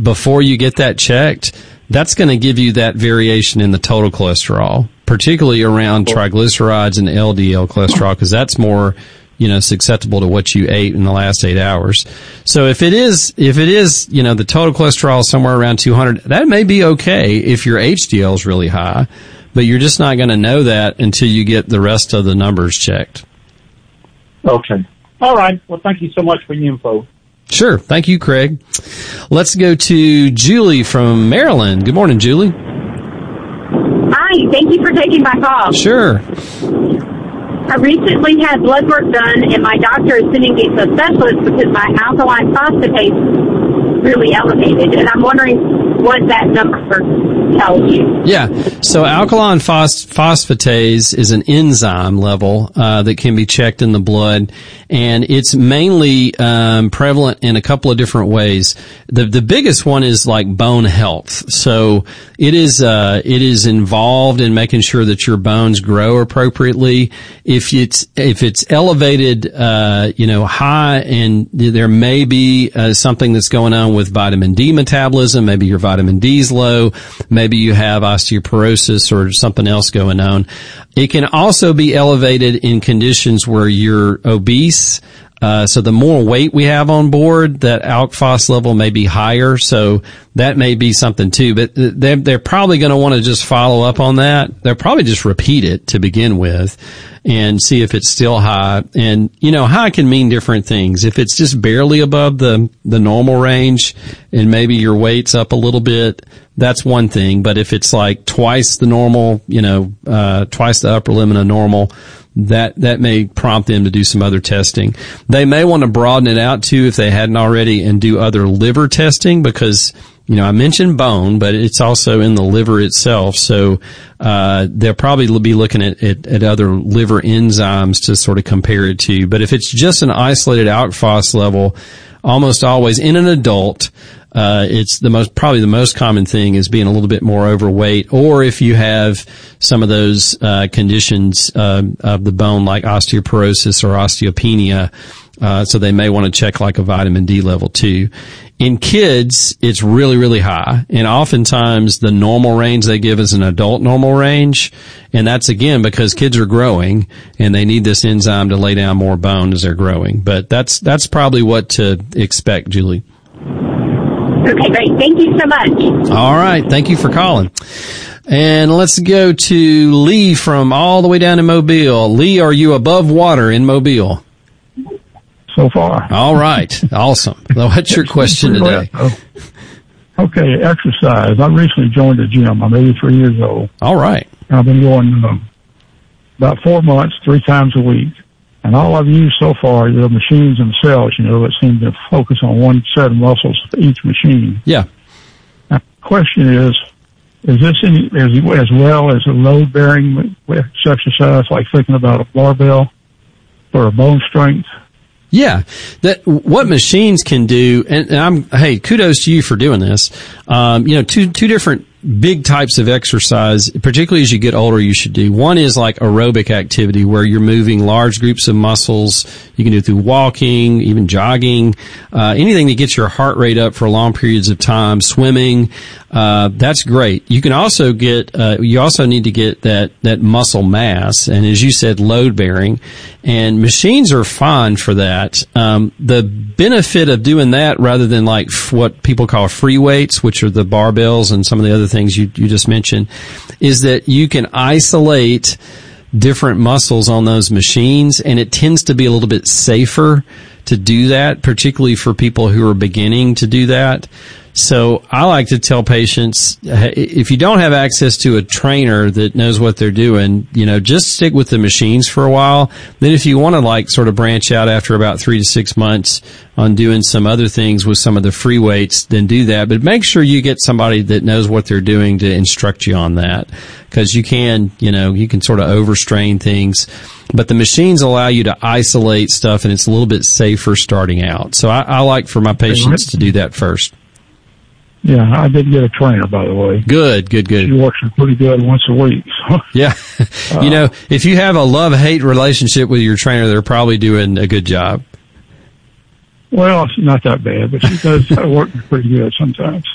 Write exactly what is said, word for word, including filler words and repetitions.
before you get that checked, that's going to give you that variation in the total cholesterol, particularly around triglycerides and L D L cholesterol, because that's more, you know, susceptible to what you ate in the last eight hours. So if it is, if it is, you know, the total cholesterol is somewhere around two hundred, that may be okay if your H D L is really high, but you're just not going to know that until you get the rest of the numbers checked. Okay. All right. Well, thank you so much for the info. Sure. Thank you, Craig. Let's go to Julie from Maryland. Good morning, Julie. Hi. Thank you for taking my call. Sure. I recently had blood work done, and my doctor is sending me to a specialist because my alkaline phosphatase is really elevated, and I'm wondering what that number tells you. Yeah. So alkaline phos- phosphatase is an enzyme level uh, that can be checked in the blood, and it's mainly um, prevalent in a couple of different ways. The the biggest one is like bone health. So it is uh, it is involved in making sure that your bones grow appropriately. If it's if it's elevated, uh, you know, high, and there may be uh, something that's going on with vitamin D metabolism. Maybe your vitamin D is low. Maybe you have osteoporosis or something else going on. It can also be elevated in conditions where you're obese. Uh, so the more weight we have on board, that alk phos level may be higher. So that may be something too. But they're, they're probably going to want to just follow up on that. They'll probably just repeat it to begin with and see if it's still high. And, you know, high can mean different things. If it's just barely above the, the normal range and maybe your weight's up a little bit, that's one thing. But if it's like twice the normal, you know, uh, twice the upper limit of normal, that, that may prompt them to do some other testing. They may want to broaden it out too, if they hadn't already, and do other liver testing, because, you know, I mentioned bone, but it's also in the liver itself. So, uh, they'll probably be looking at, at, at other liver enzymes to sort of compare it to. But if it's just an isolated alk phos level, almost always in an adult, Uh, it's the most, probably the most common thing is being a little bit more overweight, or if you have some of those, uh, conditions, uh, of the bone like osteoporosis or osteopenia. Uh, so they may want to check like a vitamin D level too. In kids, it's really, really high. And oftentimes the normal range they give is an adult normal range. And that's again because kids are growing and they need this enzyme to lay down more bone as they're growing. But that's, that's probably what to expect, Julie. Okay, great. Thank you so much. All right. Thank you for calling. And let's go to Lee from all the way down in Mobile. Lee, are you above water in Mobile? So far. All right. Awesome. What's your question today? Okay, exercise. I recently joined the gym. I'm eighty-three years old. All right. I've been going um, about four months, three times a week. And all I've used so far are the machines themselves, you know, that seem to focus on one set of muscles for each machine. Yeah. Now, the question is, is this any, as, as well as a load-bearing exercise, like thinking about a barbell for a bone strength? Yeah, that what machines can do, and, and I'm hey, kudos to you for doing this. Um, you know, two two different big types of exercise, particularly as you get older, you should do. One is like aerobic activity, where you're moving large groups of muscles. You can do it through walking, even jogging, uh, anything that gets your heart rate up for long periods of time. Swimming, uh, that's great. You can also get, uh, you also need to get that that muscle mass, and as you said, load bearing. And machines are fine for that. Um, the benefit of doing that rather than like f- what people call free weights, which are the barbells and some of the other things you, you just mentioned, is that you can isolate different muscles on those machines, and it tends to be a little bit safer to do that, particularly for people who are beginning to do that. So I like to tell patients, if you don't have access to a trainer that knows what they're doing, you know, just stick with the machines for a while. Then if you want to like sort of branch out after about three to six months on doing some other things with some of the free weights, then do that. But make sure you get somebody that knows what they're doing to instruct you on that. Because you can, you know, you can sort of overstrain things. But the machines allow you to isolate stuff, and it's a little bit safer starting out. So I, I like for my patients to do that first. Yeah, I did get a trainer, by the way. Good, good, good. She works pretty good once a week. So. Yeah. You know, if you have a love-hate relationship with your trainer, they're probably doing a good job. Well, she's not that bad, but she does work pretty good sometimes.